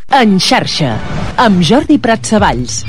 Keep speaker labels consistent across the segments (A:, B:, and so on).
A: En xarxa, amb Jordi Pratsavalls.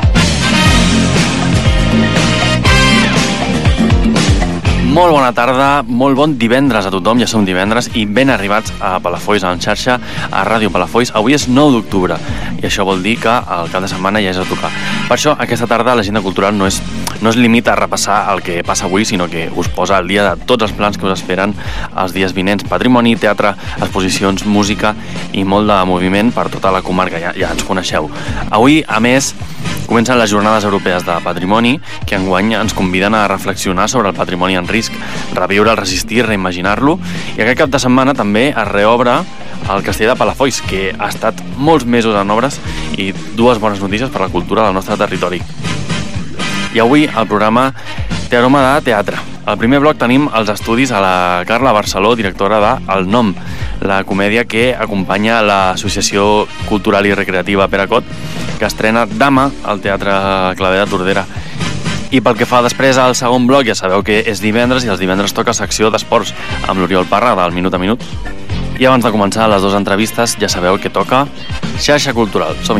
B: Molt bona tarda, molt bon divendres a tothom, ja som divendres i ben arribats a Palafolls en xarxa, a Ràdio Palafolls. Avui és 9 d'octubre i això vol dir que el cap de setmana ja és a tocar. Per això aquesta tarda l'agenda cultural no es limita a repassar el que passa avui, sinó que us posa al dia de tots els plans que us esperen els dies vinents. Patrimoni, teatre, exposicions, música i molt de moviment per tota la comarca, ja ens coneixeu. Avui, a més, comencen les Jornades Europees de Patrimoni, que enguany ens conviden a reflexionar sobre el patrimoni en risc, reviure, resistir, reimaginar-lo, i aquest cap de setmana també es reobre el Castell de Palafolls, que ha estat molts mesos en obres, i dues bones notícies per la cultura del nostre territori. I avui al programa té aroma de teatre. Al primer bloc tenim els estudis a la Carla Barceló, directora de El Nom, la comèdia que acompanya l'Associació Cultural i Recreativa Peracot, que estrena demà al Teatre Claver de Tordera. I pel que fa després al segon bloc, ja sabeu que és divendres i els divendres toca secció d'esports amb l'Oriol Parra del Minut a Minut. I abans de començar les dues entrevistes ja sabeu que toca Xarxa Cultural. Som-hi!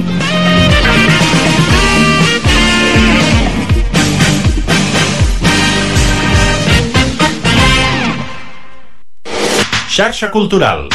C: Xarxa Cultural.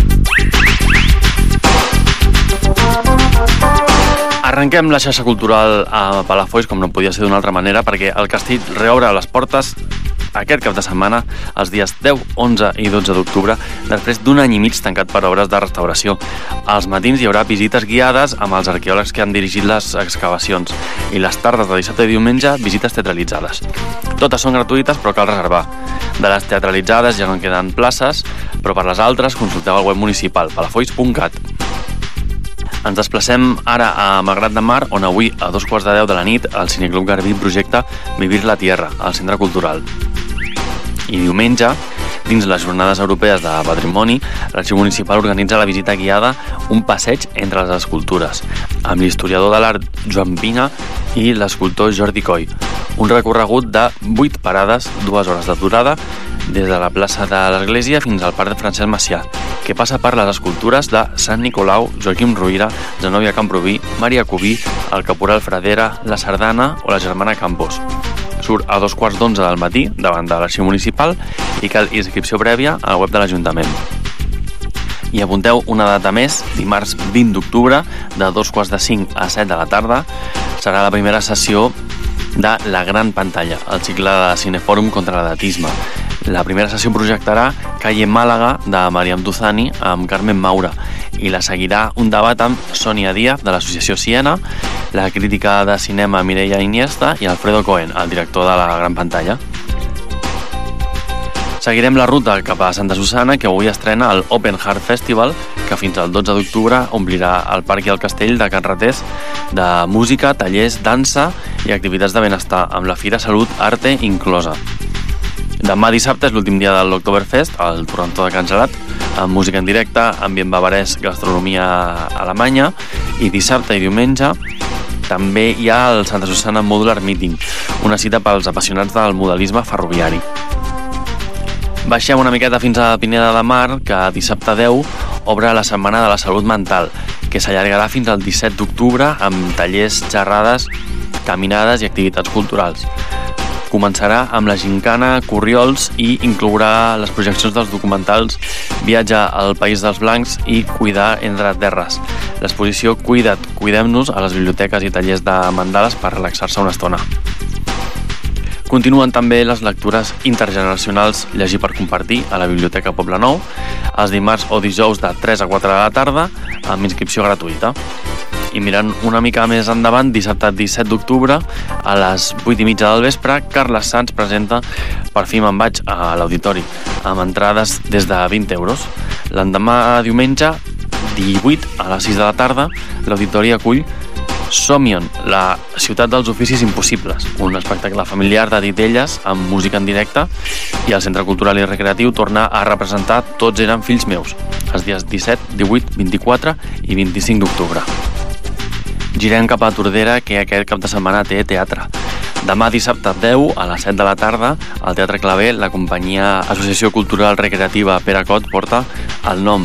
B: Arrenquem la xarxa cultural a Palafolls, com no podia ser d'una altra manera, perquè el castell reobre les portes aquest cap de setmana, els dies 10, 11 i 12 d'octubre, després d'un any i mig tancat per obres de restauració. Als matins hi haurà visites guiades amb els arqueòlegs que han dirigit les excavacions i les tardes de dissabte i diumenge, visites teatralitzades. Totes són gratuïtes, però cal reservar. De les teatralitzades ja no en queden places, però per les altres consulteu el web municipal palafolls.cat. Ens desplacem ara a Malgrat de Mar, on avui a 2:15 de la nit el Cineclub Garbí projecta Vivir la Tierra al Centre Cultural. I diumenge, dins les Jornades Europees de Patrimoni, l'Arxiu Municipal organitza la visita guiada Un passeig entre les escultures, amb l'historiador de l'art Joan Pina i l'escultor Jordi Coll. Un recorregut de 8 parades, 2 hores de durada, des de la plaça de l'Església fins al Parc de Francesc Macià, que passa per les escultures de Sant Nicolau, Joaquim Ruyra, Zenòbia Camproví, Maria Cubí, el Caporal Fradera, la Sardana o la Germana Campos. Surt a 2:15 del matí davant de l'Arxiu Municipal i cal inscripció prèvia al web de l'Ajuntament. I apunteu una data més, dimarts 20 d'octubre, de 2:45 a 7 de la tarda, serà la primera sessió de La Gran Pantalla, el cicle de Cinefòrum contra l'edatisme. La primera sessió projectarà Calle Màlaga de Mariam Tuzani amb Carmen Maura i la seguirà un debat amb Sònia Díaz de l'Associació Siena, la crítica de cinema Mireia Iniesta i Alfredo Cohen, el director de La Gran Pantalla. Seguirem la ruta cap a Santa Susanna, que avui estrena el Open Heart Festival, que fins al 12 d'octubre omplirà el parc i el castell de Can Ratés de música, tallers, dansa i activitats de benestar, amb la Fira Salut Arte inclosa. Demà dissabte és l'últim dia de l'Oktoberfest, al Torrentó de Can Gelat, amb música en directe, ambient bavarès, gastronomia alemanya, i dissabte i diumenge també hi ha el Santa Susanna Modular Meeting, una cita pels apassionats del modelisme ferroviari. Baixem una miqueta fins a Pineda de Mar, que dissabte 10 obre la Setmana de la Salut Mental, que s'allargarà fins al 17 d'octubre amb tallers, xerrades, caminades i activitats culturals. Començarà amb la gincana Corriols i inclourà les projeccions dels documentals Viatge al País dels Blancs i Cuidar entre terres. L'exposició Cuida't, cuidem-nos a les biblioteques i tallers de mandales per relaxar-se una estona. Continuen també les lectures intergeneracionals Llegir per compartir a la Biblioteca Poble Nou, els dimarts o dijous de 3 a 4 de la tarda, amb inscripció gratuïta. I mirant una mica més endavant, dissabte 17 d'octubre, a les 8:30 del vespre, Carles Sans presenta Per fi me'n vaig a l'Auditori, amb entrades des de 20 euros. L'endemà diumenge, 18 a les 6 de la tarda, l'Auditori acull Somion, la ciutat dels oficis impossibles, un espectacle familiar de titelles amb música en directe, i el Centre Cultural i Recreatiu torna a representar Tots eren fills meus, els dies 17, 18, 24 i 25 d'octubre. Girem cap a Tordera, que aquest cap de setmana té teatre. Demà dissabte 10 a les 7 de la tarda, al Teatre Claver, la companyia Associació Cultural Recreativa Peracot porta El Nom,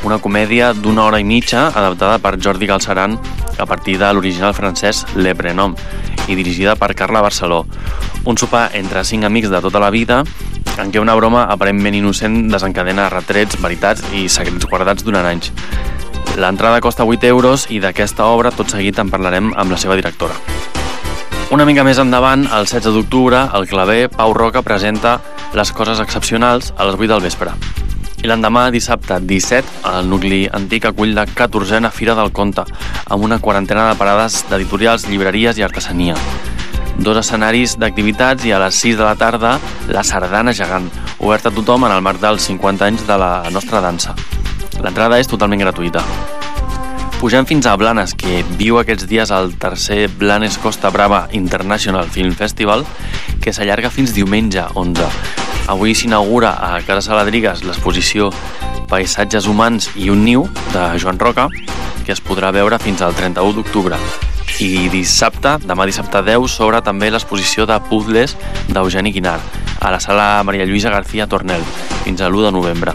B: una comèdia d'una hora i mitja adaptada per Jordi Galceran a partir de l'original francès Le Prénom i dirigida per Carla Barceló. Un sopar entre 5 amics de tota la vida en què una broma aparentment innocent desencadena retrets, veritats i secrets guardats durant anys. L'entrada costa 8 euros i d'aquesta obra tot seguit en parlarem amb la seva directora. Una mica més endavant, el 16 d'octubre, el Claver Pau Roca presenta Les coses excepcionals a les 8 del vespre. I l'endemà, dissabte 17, el nucli antic acull la 14a Fira del Conte, amb una quarantena de parades d'editorials, llibreries i artesania. 2 escenaris d'activitats i a les 6 de la tarda la Sardana Gegant, oberta a tothom en el marc dels 50 anys de la nostra dansa. L'entrada és totalment gratuïta. Pugem fins a Blanes, que viu aquests dies el tercer Blanes Costa Brava International Film Festival, que s'allarga fins diumenge 11. Avui s'inaugura a Casa Saladrigues l'exposició Paisatges humans i un niu de Joan Roca, que es podrà veure fins al 31 d'octubre. I dissabte, demà dissabte 10, s'obre també l'exposició de puzzles d'Eugeni Guinart a la sala Maria Lluïsa García Tornel fins a l'1 de novembre.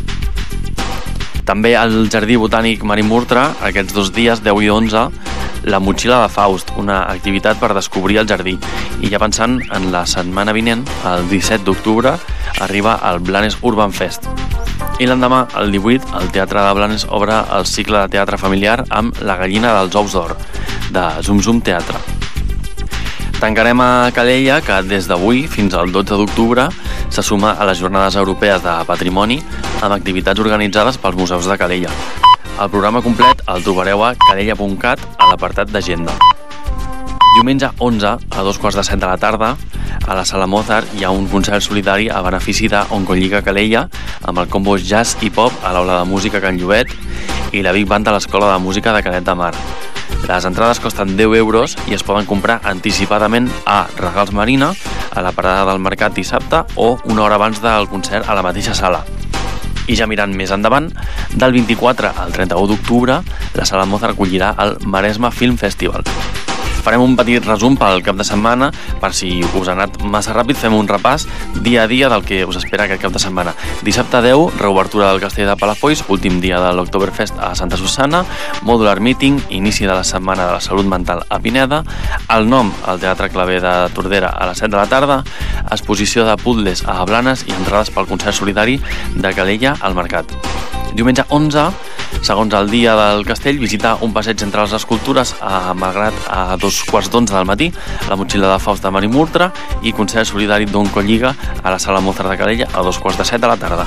B: També al Jardí Botànic Marimurtra, aquests 2 dies, 10 i 11, la Motxilla de Faust, una activitat per descobrir el jardí. I ja pensant en la setmana vinent, el 17 d'octubre, arriba el Blanes Urban Fest. I l'endemà, el 18, el Teatre de Blanes obre el cicle de teatre familiar amb La gallina dels ous d'or, de Zum Zum Teatre. Tancarem a Calella, que des d'avui fins al 12 d'octubre se suma a les Jornades Europees de Patrimoni amb activitats organitzades pels museus de Calella. El programa complet el trobareu a calella.cat a l'apartat d'agenda. Diumenge 11, a 2:15 de la tarda, a la Sala Mozart hi ha un concert solidari a benefici d'Oncolliga Calella amb el combo jazz i pop a l'Aula de Música Can Llobet i la Big Band de l'Escola de Música de Canet de Mar. Les entrades costen 10 euros i es poden comprar anticipadament a Regals Marina, a la parada del Mercat dissabte o una hora abans del concert a la mateixa sala. I ja mirant més endavant, del 24 al 31 d'octubre, la Sala Mozart acollirà el Maresme Film Festival. Farem un petit resum pel cap de setmana, per si us ha anat massa ràpid, fem un repàs dia a dia del que us espera aquest cap de setmana. Dissabte 10, reobertura del Castell de Palafolls, últim dia de l'Oktoberfest a Santa Susana, Modular Meeting, inici de la Setmana de la Salut Mental a Pineda, el nom al Teatre Claver de Tordera a les 7 de la tarda, exposició de puzzles a Blanes i entrades pel concert solidari de Calella al Mercat. Diumenge 11, segons el dia del castell, visitar un passeig entre les escultures a Malgrat a 2:15 del matí, la Motxilla de Faust de Marimurtra i concert solidari d'Oncolliga a la Sala Mozart de Calella a 2:15 de la tarda.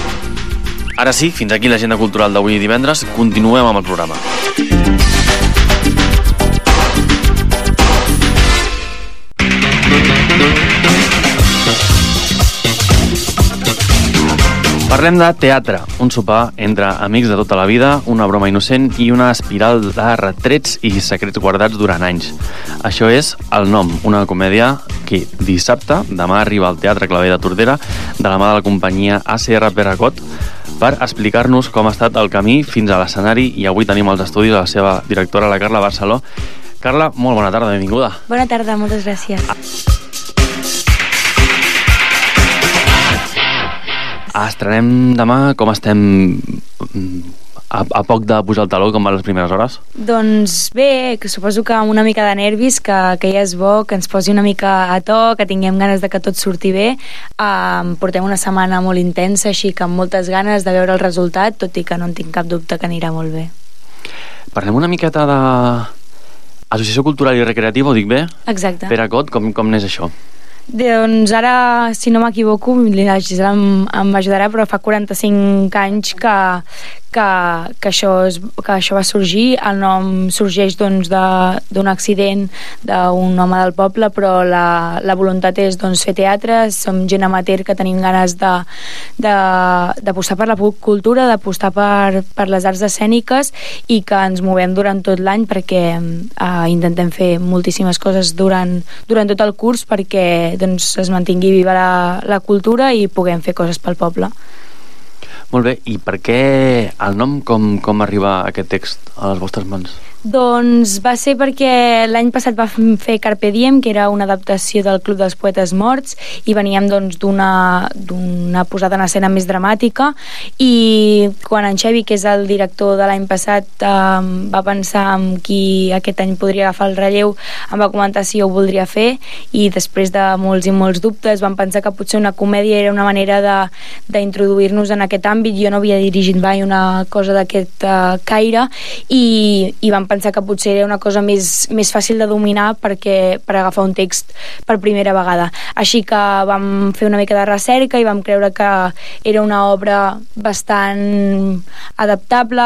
B: Ara sí, fins aquí l'agenda cultural d'avui divendres. Continuem amb el programa. Parlem de teatre, un sopar entre amics de tota la vida, una broma innocent i una espiral de retrets i secrets guardats durant anys. Això és El nom, una comèdia que dissabte, demà arriba al Teatre Claver de Tordera de la mà de la companyia ACR Peracot per explicar-nos com ha estat el camí fins a l'escenari, i avui tenim als estudis la seva directora, la Carla Barceló. Carla, molt bona tarda, benvinguda.
C: Bona tarda, moltes gràcies.
B: Estrenem demà, com estem a poc de pujar el taló, com van les primeres hores?
C: Doncs bé, que suposo que amb una mica de nervis, que ja és bo, que ens posi una mica a to, que tinguem ganes de que tot surti bé. Portem una setmana molt intensa, així que amb moltes ganes de veure el resultat, tot i que no en tinc cap dubte que anirà molt bé.
B: Parlem una miqueta d'Associació Cultural i Recreativa, ho dic bé?
C: Exacte.
B: Peracot, com n'és això?
C: Doncs ara, si no m'equivoco, la Gisela em ajudarà, però fa 45 anys que això va sorgir. El nom sorgeix doncs, d'un accident d'un home del poble, però la voluntat és doncs, fer teatre. Som gent amateur que tenim ganes d'apostar per la cultura, d'apostar per les arts escèniques, i que ens movem durant tot l'any perquè intentem fer moltíssimes coses durant tot el curs perquè doncs, es mantingui viva la cultura i puguem fer coses pel poble.
B: Molt bé, i per què el nom, com arriba aquest text a les vostres mans?
C: Doncs va ser perquè l'any passat va fer Carpe Diem, que era una adaptació del Club dels Poetes Morts, i veníem doncs d'una posada en escena més dramàtica, i quan en Xevi, que és el director de l'any passat, va pensar en qui aquest any podria agafar el relleu, em va comentar si jo ho voldria fer, i després de molts i molts dubtes vam pensar que potser una comèdia era una manera d'introduir-nos en aquest àmbit. Jo no havia dirigit mai una cosa d'aquest caire, i vam pensar que potser era una cosa més fàcil de dominar per agafar un text per primera vegada. Així que vam fer una mica de recerca i vam creure que era una obra bastant adaptable,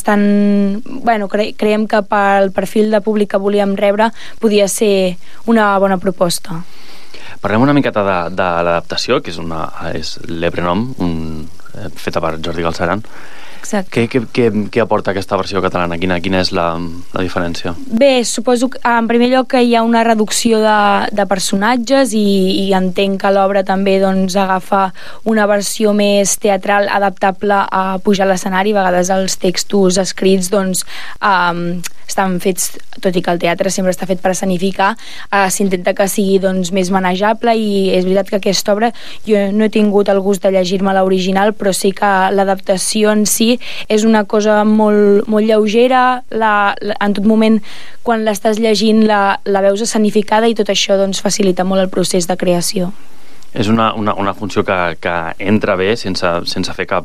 C: creiem que pel perfil de públic que volíem rebre podia ser una bona proposta.
B: Parlem una miqueta de l'adaptació, que és l'Eprenom, feta per Jordi Galceran.
C: Exacte.
B: Què aporta aquesta versió catalana? Quina és la diferència?
C: Bé, suposo que en primer lloc que hi ha una reducció de personatges i entenc que l'obra també doncs, agafa una versió més teatral adaptable a pujar a l'escenari. A vegades els textos escrits doncs, estan fets, tot i que el teatre sempre està fet per escenificar, s'intenta que sigui doncs, més manejable, i és veritat que aquesta obra jo no he tingut el gust de llegir-me l'original, però sí que l'adaptació en si és una cosa molt, molt lleugera. En tot moment quan l'estàs llegint la veus escenificada, i tot això doncs, facilita molt el procés de creació.
B: És una funció que entra bé sense fer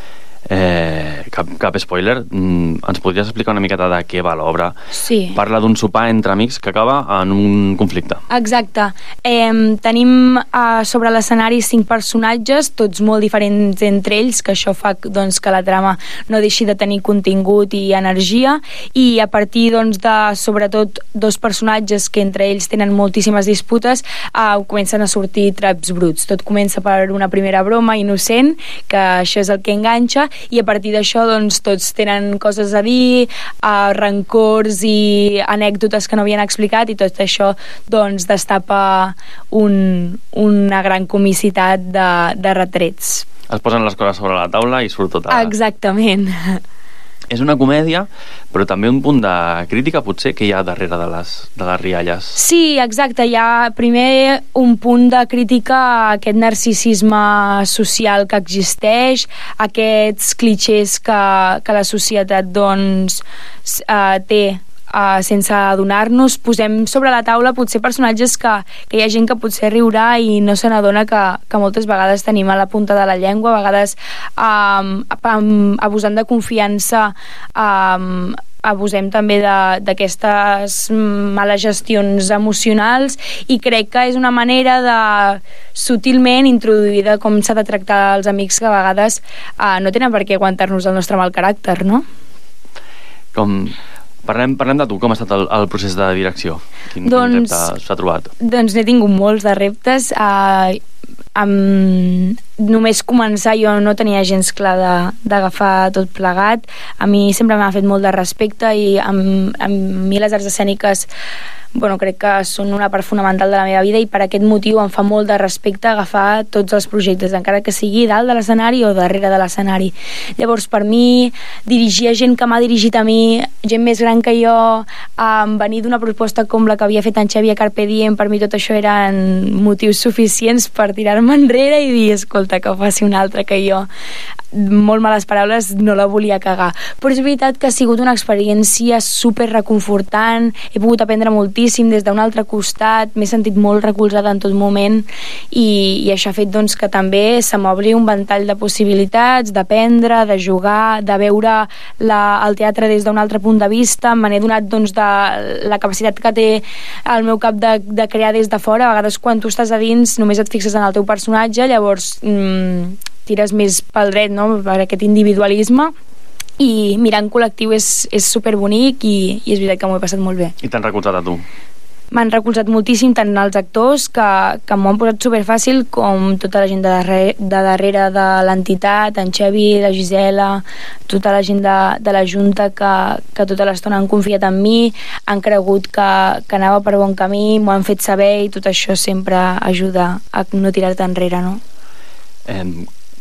B: cap spoiler. Ens podries explicar una miqueta de què va l'obra?
C: Sí.
B: Parla d'un sopar entre amics que acaba en un conflicte.
C: Exacte. Tenim sobre l'escenari 5 personatges, tots molt diferents entre ells, que això fa doncs, que la trama no deixi de tenir contingut i energia, i a partir doncs, de sobretot 2 personatges que entre ells tenen moltíssimes disputes, comencen a sortir traps bruts. Tot comença per una primera broma innocent, que això és el que enganxa, i a partir d'això doncs, tots tenen coses a dir, rancors i anècdotes que no havien explicat, i tot això doncs, destapa una gran comicitat de retrets.
B: Es posen les coses sobre la taula i surt tot a...
C: Exactament.
B: És una comèdia, però també un punt de crítica, potser, que hi ha darrere de les rialles.
C: Sí, exacte. Hi ha primer un punt de crítica a aquest narcisisme social que existeix, aquests clixés que la societat doncs, té sense adonar-nos. Posem sobre la taula potser personatges que hi ha gent que potser riurà i no se n'adona que moltes vegades tenim a la punta de la llengua, a vegades abusant de confiança, abusem també d'aquestes males gestions emocionals, i crec que és una manera de sutilment introduir de com s'ha de tractar els amics, que a vegades no tenen per què aguantar-nos el nostre mal caràcter, no?
B: Parlem de tu, com ha estat el procés de direcció? Quin repte s'ha trobat? Doncs
C: n'he tingut molts de reptes. Només començar jo no tenia gens clar d'agafar tot plegat. A mi sempre m'ha fet molt de respecte, i a mi les arts escèniques crec que són una part fonamental de la meva vida, i per aquest motiu em fa molt de respecte agafar tots els projectes, encara que sigui dalt de l'escenari o darrere de l'escenari. Llavors, per mi, dirigir gent que m'ha dirigit a mi, gent més gran que jo, venir d'una proposta com la que havia fet en Xavi a Carpe Diem, per mi tot això eren motius suficients per tirar-me enrere i dir, escolta, que ho faci un altre, que jo, molt males paraules, no la volia cagar. Però és veritat que ha sigut una experiència super reconfortant, he pogut aprendre moltíssim des d'un altre costat, m'he sentit molt recolzada en tot moment, i això ha fet doncs, que també se m'obri un ventall de possibilitats, d'aprendre, de jugar, de veure el teatre des d'un altre punt de vista. Me n'he donat doncs, de la capacitat que té el meu cap de crear des de fora. A vegades quan tu estàs a dins només et fixes en el teu personatge, llavors tires més pel dret, no? Per aquest individualisme, i mirar en col·lectiu és superbonic, i és veritat que m'ho he passat molt bé.
B: I t'han recolzat a tu?
C: M'han recolzat moltíssim, tant els actors, que m'ho han posat superfàcil, com tota la gent de darrere de l'entitat, en Xevi, la Gisela, tota la gent de la Junta, que tota l'estona han confiat en mi, han cregut que anava per bon camí, m'ho han fet saber, i tot això sempre ajuda a no tirar-te enrere, no?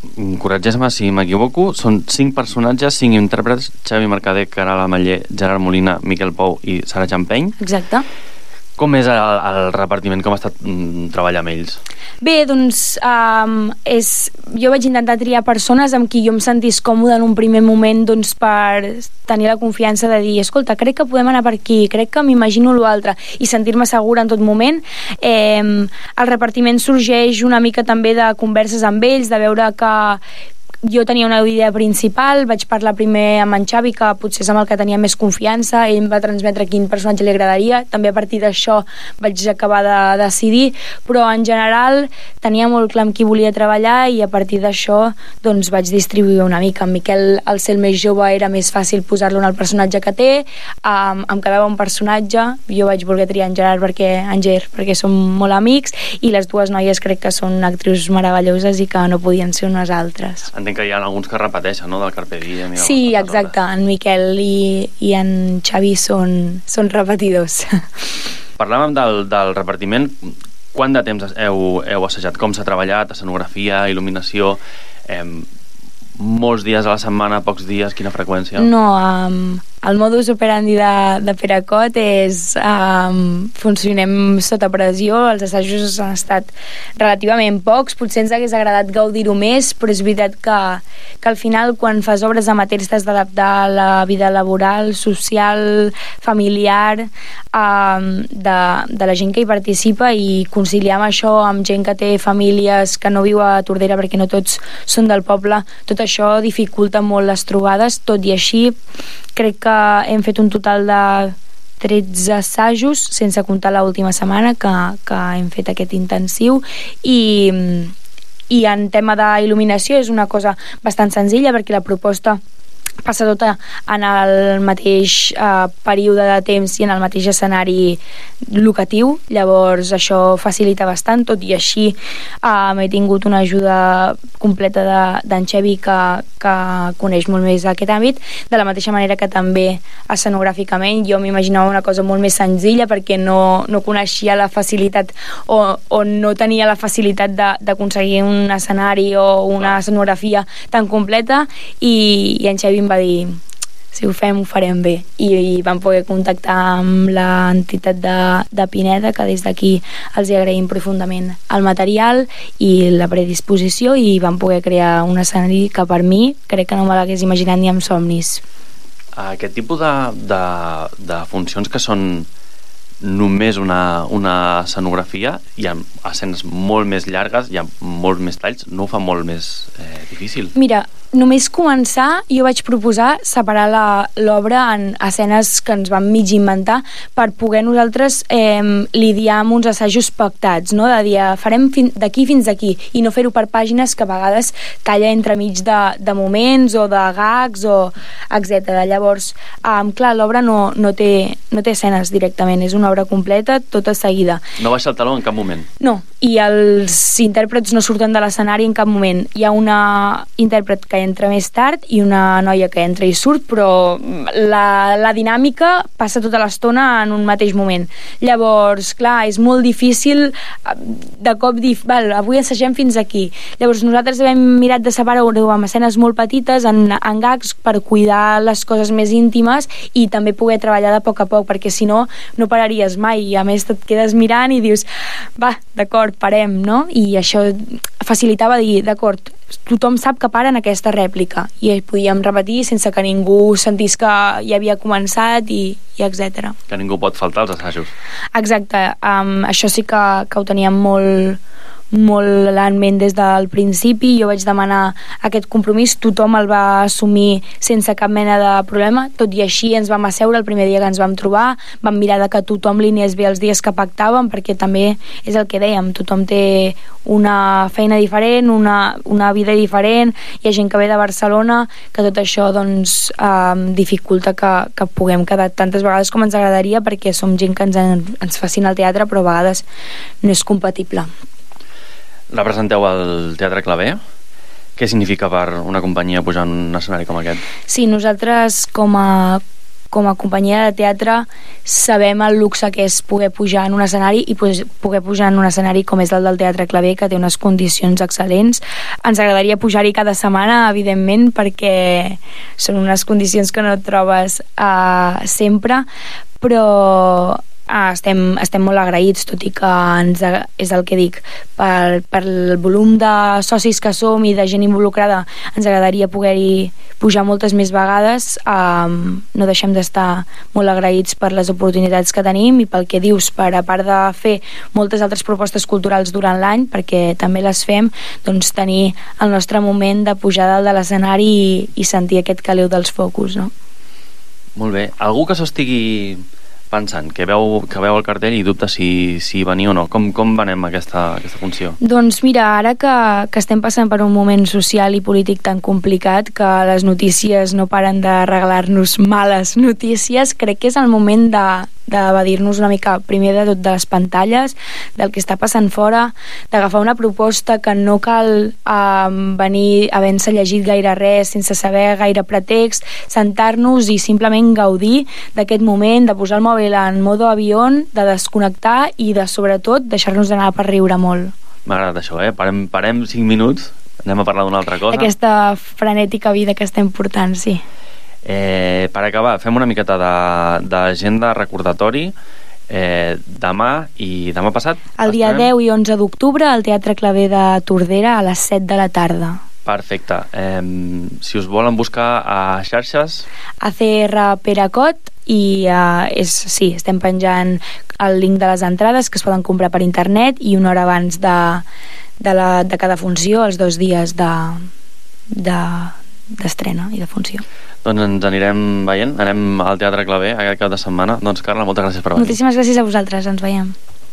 B: corregeix-me si m'equivoco, són 5 personatges, 5 intèrprets: Xavi Mercader, Caral Ametller, Gerard Molina, Miquel Pou i Sara Jampeny.
C: Exacte.
B: Com és el repartiment? Com ha estat treballar amb ells?
C: Bé, doncs jo vaig intentar triar persones amb qui jo em sentís còmode en un primer moment, doncs, per tenir la confiança de dir, escolta, crec que podem anar per aquí, crec que m'imagino l'altre, i sentir-me segura en tot moment. El repartiment sorgeix una mica també de converses amb ells, de veure que jo tenia una idea principal, vaig parlar primer amb en Xavi, que potser és amb el que tenia més confiança, ell em va transmetre quin personatge li agradaria, també a partir d'això vaig acabar de decidir, però en general tenia molt clar amb qui volia treballar, i a partir d'això doncs vaig distribuir una mica. En Miquel, al ser el més jove, era més fàcil posar-lo en el personatge que té, em quedava un personatge, jo vaig voler triar en Gerard perquè som molt amics, i les dues noies crec que són actrius meravelloses i que no podien ser unes altres.
B: Entenc que hi ha alguns que repeteixen, no?, del Carpe Diem.
C: Sí, exacte, en Miquel i en Xavi són repetidors.
B: Parlàvem del repartiment. Quant de temps heu assajat? Com s'ha treballat? Escenografia, il·luminació? Molts dies a la setmana, pocs dies? Quina freqüència?
C: No, el modus operandi de Peracot és funcionem sota pressió. Els assajos han estat relativament pocs, potser ens hagués agradat gaudir-ho més, però és veritat que al final, quan fas obres amateurs, t'has d'adaptar a la vida laboral, social, familiar de la gent que hi participa, i conciliar amb això, amb gent que té famílies que no viu a Tordera perquè no tots són del poble, tot això dificulta molt les trobades. Tot i així, crec que hem fet un total de 13 assajos, sense comptar l'última setmana que hem fet aquest intensiu, i en tema d'il·luminació és una cosa bastant senzilla, perquè la proposta passa tota en el mateix període de temps i en el mateix escenari locatiu, llavors això facilita bastant. Tot i així he tingut una ajuda completa d'en Xavi, que coneix molt més aquest àmbit, de la mateixa manera que també escenogràficament jo m'imaginava una cosa molt més senzilla, perquè no coneixia la facilitat o no tenia la facilitat d'aconseguir un escenari o una escenografia tan completa, i en Xavi em va dir, si ho fem, ho farem bé, i vam poder contactar amb l'entitat de Pineda, que des d'aquí els hi agraïm profundament el material i la predisposició, i vam poder crear un escenari que per mi crec que no me l'hagués imaginat ni amb somnis.
B: Aquest tipus de funcions que són només una escenografia, hi ha escenes molt més llargues, hi ha molts més talls, no ho fa molt més difícil? Mira,
C: només començar, jo vaig proposar separar l'obra en escenes que ens vam mig inventar per poder nosaltres lidiar amb uns assajos pactats, no? De dir, farem d'aquí fins aquí, i no fer-ho per pàgines, que a vegades talla entremig de moments o de gags o etc. Llavors, clar, l'obra no té escenes directament, és una obra completa, tota seguida.
B: No baixa el taló en cap moment?
C: No, i els intèrprets no surten de l'escenari en cap moment. Hi ha una intèrpret que entra més tard i una noia que entra i surt, però la dinàmica passa tota l'estona en un mateix moment. Llavors, clar, és molt difícil de cop dir, val, avui assagem fins aquí. Llavors nosaltres hem mirat de separar-ho amb escenes molt petites, en gags, per cuidar les coses més íntimes i també poder treballar de poc a poc, perquè si no, no pararies mai, i a més et quedes mirant i dius, va, d'acord, parem, no? I això facilitava dir, d'acord, tothom sap que para en aquesta rèplica, i podíem repetir sense que ningú sentís que ja havia començat i etc.
B: Que ningú pot faltar als assajos.
C: Exacte, això sí que ho teníem molt en ment des del principi. Jo vaig demanar aquest compromís, tothom el va assumir sense cap mena de problema. Tot i així ens vam asseure el primer dia que ens vam trobar, vam mirar de que tothom lineés bé els dies que pactàvem, perquè també és el que dèiem, tothom té una feina diferent, una vida diferent, hi ha gent que ve de Barcelona, que tot això doncs dificulta que puguem quedar tantes vegades com ens agradaria, perquè som gent que ens fascina el teatre, però a vegades no és compatible.
B: Representeu al Teatre Claver? Què significa per una companyia pujar en un escenari com aquest?
C: Sí, nosaltres com a com a companyia de teatre sabem el luxe que és poder pujar en un escenari i poder pujar en un escenari com és el del Teatre Clavé, que té unes condicions excel·lents. Ens agradaria pujar-hi cada setmana, evidentment, perquè són unes condicions que no et trobes sempre, però estem molt agraïts, tot i que és el que dic, per el volum de socis que som i de gent involucrada ens agradaria poder-hi pujar moltes més vegades. No deixem d'estar molt agraïts per les oportunitats que tenim i pel que dius, per a part de fer moltes altres propostes culturals durant l'any, perquè també les fem, doncs tenir el nostre moment de pujar dalt de l'escenari i sentir aquest caliu dels focus, no?
B: Molt bé. Algú que s'ho estigui pensant, que veu el cartell i dubta si venir o no. Com venem aquesta funció?
C: Doncs mira, ara que estem passant per un moment social i polític tan complicat, que les notícies no paren de regalar-nos males notícies, crec que és el moment d'evadir-nos una mica, primer de tot, de les pantalles, del que està passant fora, d'agafar una proposta que no cal venir havent-se llegit gaire res, sense saber gaire pretext, sentar-nos i simplement gaudir d'aquest moment, de posar el mòbil en modo avió, de desconnectar i de, sobretot, deixar-nos d'anar per riure molt.
B: M'ha agradat això, Parem 5 minuts, anem a parlar d'una altra cosa.
C: Aquesta frenètica vida que estem portant, sí.
B: Per acabar, fem una miqueta d'agenda recordatori. Demà i demà passat
C: el dia 10 i 11 d'octubre al Teatre Clavé de Tordera a les 7 de la tarda.
B: Perfecte. Si us volen buscar a xarxes,
C: ACR Peracot, i sí, estem penjant el link de les entrades que es poden comprar per internet i una hora abans de cada funció, els 2 dies d'estrena i de funció.
B: Doncs ens anirem veient, anem al Teatre Clavé aquest cap de setmana. Doncs Carla, moltes gràcies per venir.
C: Moltíssimes gràcies a vosaltres, ens veiem.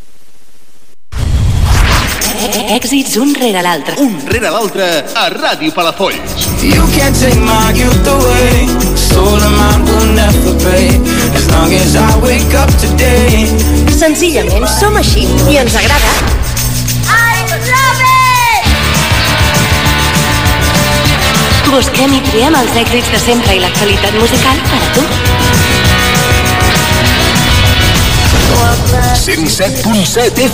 D: Èxits un rere l'altre.
E: Un rere l'altre a Ràdio Palafolls.
F: You can't take my youth away. Soul of mine will never pay. As long as I wake up today.
D: Senzillament som així i ens agrada. I love it! Busquem i triem els èxits de sempre i l'actualitat musical per a tu.
E: 107.7